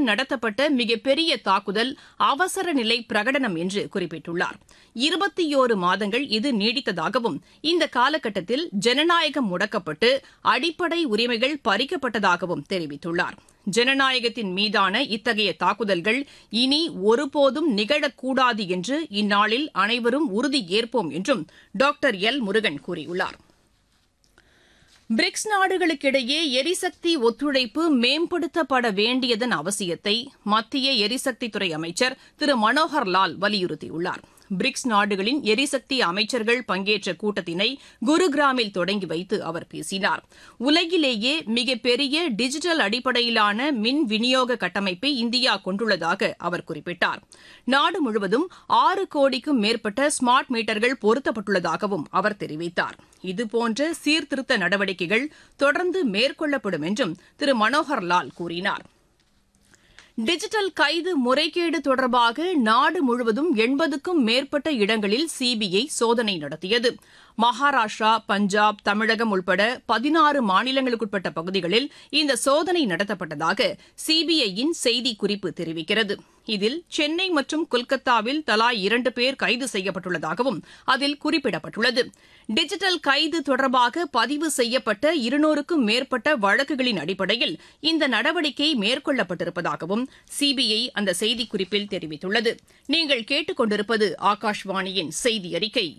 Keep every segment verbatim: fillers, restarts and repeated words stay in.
நடத்தப்பட்ட மிகப்பெரிய தாக்குதல் அவசர நிலை பிரகடனம் என்று குறிப்பிட்டுள்ளார். இருபத்தியோரு மாதங்கள் இது நீடித்ததாகவும் இந்த காலகட்டத்தில் ஜனநாயகம் முடக்கப்பட்டு அடிப்படை உரிமைகள் பறிக்கப்பட்டதாகவும் தெரிவித்துள்ளார். ஜனநாயகத்தின் மீதான இத்தகைய தாக்குதல்கள் இனி ஒருபோதும் நிகழக்கூடாது என்று இந்நாளில் அனைவரும் உறுதியேற்போம் என்றும் டாக்டர் எல் முருகன் கூறியுள்ளார். பிரிக்ஸ் நாடுகளுக்கிடையே எரிசக்தி ஒத்துழைப்பு மேம்படுத்தப்பட வேண்டியதன் அவசியத்தை மத்திய எரிசக்தித்துறை அமைச்சர் திரு மனோகர் லால் வலியுறுத்தியுள்ளார். பிரிக்ஸ் நாடுகளின் எரிசக்தி அமைச்சர்கள் பங்கேற்ற கூட்டத்தினை குருகிராமில் தொடங்கி வைத்து அவர் பேசினார். உலகிலேயே மிகப்பெரிய டிஜிட்டல் அடிப்படையிலான மின் விநியோக கட்டமைப்பை இந்தியா கொண்டுள்ளதாக அவர் குறிப்பிட்டார். நாடு முழுவதும் ஆறு கோடிக்கும் மேற்பட்ட ஸ்மார்ட் மீட்டர்கள் பொருத்தப்பட்டுள்ளதாகவும் அவர் தெரிவித்தார். இதுபோன்ற சீர்திருத்த நடவடிக்கைகள் தொடர்ந்து மேற்கொள்ளப்படும் என்றும் திரு மனோகர் லால் கூறினார். டிஜிட்டல் கைது முறைகேடு தொடர்பாக நாடு முழுவதும் எண்பதுக்கும் மேற்பட்ட இடங்களில் சிபிஐ சோதனை நடத்தியது. மகாராஷ்டிரா, பஞ்சாப், தமிழகம் உட்பட பதினாறு மாநிலங்களுக்குட்பட்ட பகுதிகளில் இந்த சோதனை நடத்தப்பட்டதாக சிபிஐயின் செய்திக்குறிப்பு தெரிவிக்கிறது. இதில் சென்னை மற்றும் கொல்கத்தாவில் தலா இரண்டு பேர் கைது செய்யப்பட்டுள்ளதாகவும் அதில் குறிப்பிடப்பட்டுள்ளது. டிஜிட்டல் கைது தொடர்பாக பதிவு செய்யப்பட்ட இருநூறுக்கும் மேற்பட்ட வழக்குகளின் அடிப்படையில் இந்த நடவடிக்கை மேற்கொள்ளப்பட்டிருப்பதாகவும் சிபிஐ அந்த செய்திக்குறிப்பில் தெரிவித்துள்ளது. நீங்கள் கேட்டுக் கொண்டிருப்பது ஆகாஷ்வாணியின் செய்தி அறிக்கை.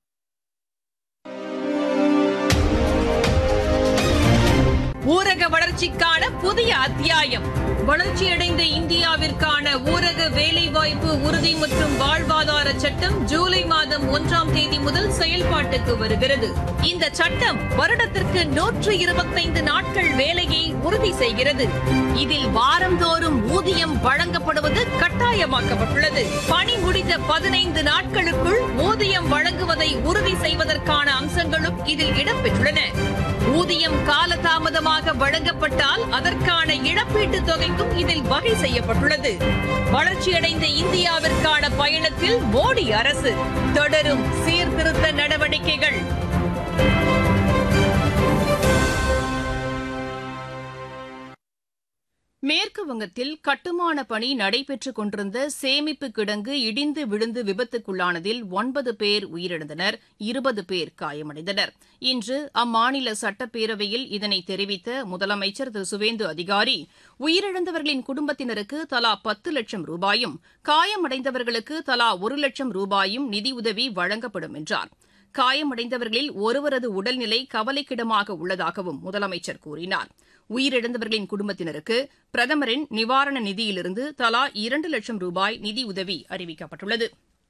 ஊரக வளர்ச்சிக்கான புதிய அத்தியாயம். வளர்ச்சியடைந்த இந்தியாவிற்கான ஊரக வேலைவாய்ப்பு உறுதி மற்றும் வாழ்வாதார சட்டம் ஜூலை மாதம் ஒன்றாம் தேதி முதல் செயல்பாட்டுக்கு வருகிறது. இந்த சட்டம் வருடத்திற்கு நூற்று இருபத்தைந்து நாட்கள் வேலையை உறுதி செய்கிறது. இதில் வாரந்தோறும் ஊதியம் வழங்கப்படுவது கட்டாயமாக்கப்பட்டுள்ளது. பணி முடிந்த பதினைந்து நாட்களுக்குள் ஊதியம் வழங்குவதை உறுதி செய்வதற்கான அம்சங்களும் இதில் இடம்பெற்றுள்ளன. ஊதியம் காலதாமதமாக வழங்கப்பட்டால் அதற்கான இழப்பீட்டுத் தொகைக்கும் இதில் வகை செய்யப்பட்டுள்ளது. வளர்ச்சியடைந்த இந்தியாவிற்கான பயணத்தில் மோடி அரசு தொடரும் சீர்திருத்த நடவடிக்கைகள். மேற்கு வங்கத்தில் கட்டுமான பணி நடைபெற்றுக் கொண்டிருந்த சேமிப்பு கிடங்கு இடிந்து விழுந்து விபத்துக்குள்ளானதில் ஒன்பது பேர் உயிரிழந்தனர், இருபது பேர் காயமடைந்தனர். இன்று அம்மாநில சட்டப்பேரவையில் இதனை தெரிவித்த முதலமைச்சர் திரு சுவேந்து அதிகாரி, உயிரிழந்தவர்களின் குடும்பத்தினருக்கு தலா பத்து லட்சம் ரூபாயும் காயமடைந்தவர்களுக்கு தலா ஒரு லட்சம் ரூபாயும் நிதியுதவி வழங்கப்படும் என்றார். காயமடைந்தவர்களில் ஒருவரது உடல்நிலை கவலைக்கிடமாக உள்ளதாகவும் முதலமைச்சர் கூறினார். உயிரிழந்தவர்களின் குடும்பத்தினருக்கு பிரதமரின் நிவாரண நிதியிலிருந்து தலா இரண்டு லட்சம் ரூபாய் நிதியுதவி அறிவிக்கப்பட்டுள்ளது.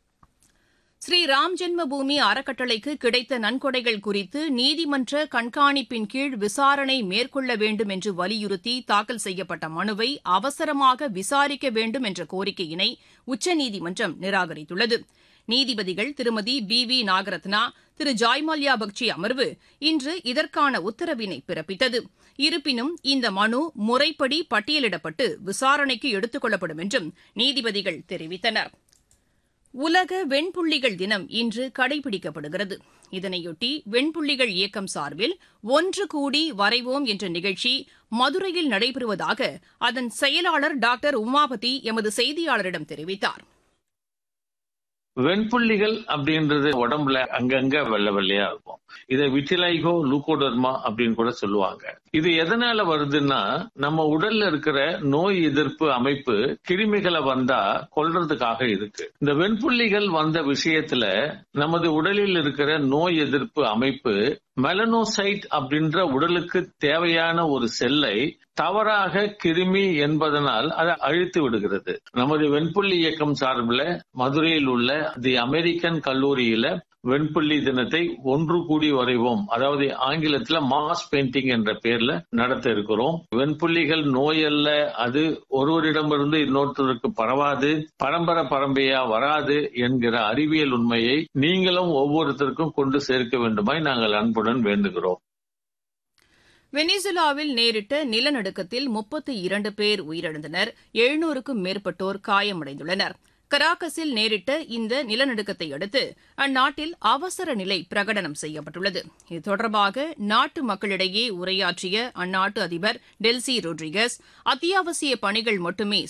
ஸ்ரீராம் ஜென்ம பூமி அறக்கட்டளைக்கு கிடைத்த நன்கொடைகள் குறித்து நீதிமன்ற கண்காணிப்பின் கீழ் விசாரணை மேற்கொள்ள வேண்டும் என்று வலியுறுத்தி தாக்கல் செய்யப்பட்ட மனுவை அவசரமாக விசாரிக்க வேண்டும் என்ற கோரிக்கையினை உச்சநீதிமன்றம் நிராகரித்துள்ளது. நீதிபதிகள் திருமதி பி வி நாகரத்னா, திரு ஜாய்மல்யா பக்சி அமர்வு இன்று இதற்கான உத்தரவினை பிறப்பித்தது. இருப்பினும் இந்த மனு முறைப்படி பட்டியலிடப்பட்டு விசாரணைக்கு எடுத்துக் கொள்ளப்படும் என்றும் நீதிபதிகள் தெரிவித்தனர். உலக வெண்புள்ளிகள் தினம் இன்று கடைபிடிக்கப்படுகிறது. இதனையொட்டி வெண்புள்ளிகள் இயக்கம் சார்பில் ஒன்று கூடி வரைவோம் என்ற நிகழ்ச்சி மதுரையில் நடைபெறுவதாக அதன் செயலாளர் டாக்டர் உமாபதி எமது செய்தியாளரிடம் தெரிவித்தார். வெண்புள்ளிகள் அப்படின்றது உடம்புல அங்கங்க வெள்ளை வெள்ளையா இருக்கும். இதை விட்டிலைகோ லூகோடர்மா அப்படின்னு கூட சொல்லுவாங்க. இது எதனால வருதுன்னா, நம்ம உடல்ல இருக்கிற நோய் எதிர்ப்பு அமைப்பு கிருமிகளை வந்தா கொல்றதுக்காக இருக்கு. இந்த வெண்புள்ளிகள் வந்த விஷயத்துல நமது உடலில் இருக்கிற நோய் எதிர்ப்பு அமைப்பு மெலனோசைட் அப்படின்ற உடலுக்கு தேவையான ஒரு செல்லை தவறாக கிருமி என்பதனால் அதை அழித்து விடுகிறது. நமது வெண்புள்ளி இயக்கம் சார்பில் மதுரையில் உள்ள தி அமெரிக்கன் கல்லூரியில வெண்புள்ளி தினத்தை ஒன்று கூடி வரைவோம், அதாவது ஆங்கிலத்துல மாஸ் பெயிண்டிங் என்ற பேர்ல நடத்த இருக்கிறோம். வெண்புள்ளிகள் நோய் அல்ல, அது ஒருவரிடமிருந்து இன்னொருத்தருக்கு பரவாது, பரம்பரை பரம்பரையா வராது என்கிற அறிவியல் உண்மையை நீங்களும் ஒவ்வொருத்தருக்கும் கொண்டு சேர்க்க வேண்டுமாய் நாங்கள் அன்புடன் வேண்டுகிறோம். வெனிசுலாவில் நேரிட்ட நிலநடுக்கத்தில் முப்பத்தி இரண்டு பேர் உயிரிழந்தனர், எழுநூறுக்கும் மேற்பட்டோர் காயமடைந்துள்ளனர். கராகஸில் நேரிட்ட இந்த நிலநடுக்கத்தை அடுத்து அந்நாட்டில் அவசர நிலை பிரகடனம் செய்யப்பட்டுள்ளது. இது தொடர்பாக நாட்டு மக்களிடையே உரையாற்றிய அந்நாட்டு அதிபர் டெல்சி ரோட்ரிகஸ், அத்தியாவசிய பணிகள் மட்டுமே